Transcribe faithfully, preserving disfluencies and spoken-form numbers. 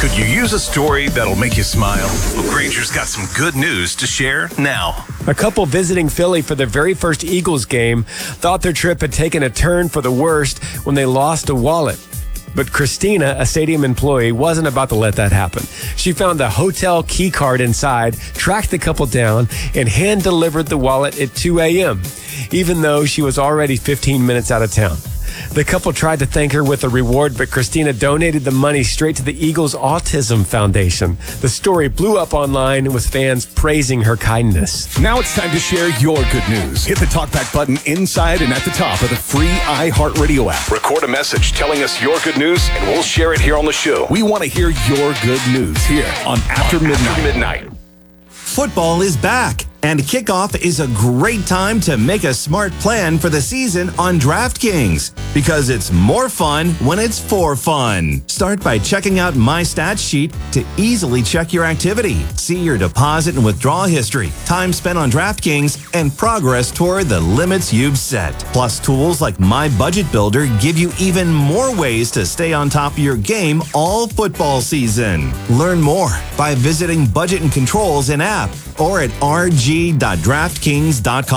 Could you use a story that'll make you smile? Well, Granger's got some good news to share now. A couple visiting Philly for their very first Eagles game thought their trip had taken a turn for the worst when they lost a wallet. But Christina, a stadium employee, wasn't about to let that happen. She found a hotel key card inside, tracked the couple down, and hand-delivered the wallet at two a.m., even though she was already fifteen minutes out of town. The couple tried to thank her with a reward, but Christina donated the money straight to the Eagles Autism Foundation. The story blew up online with fans praising her kindness. Now it's time to share your good news. Hit the talkback button inside and at the top of the free iHeartRadio app. Record a message telling us your good news, and we'll share it here on the show. We want to hear your good news here on After Midnight. After Midnight. Football is back, and kickoff is a great time to make a smart plan for the season on DraftKings, because it's more fun when it's for fun. Start by checking out My Stats Sheet to easily check your activity, see your deposit and withdrawal history, time spent on DraftKings, and progress toward the limits you've set. Plus, tools like My Budget Builder give you even more ways to stay on top of your game all football season. Learn more by visiting Budget and Controls in app or at r g dot draftkings dot com.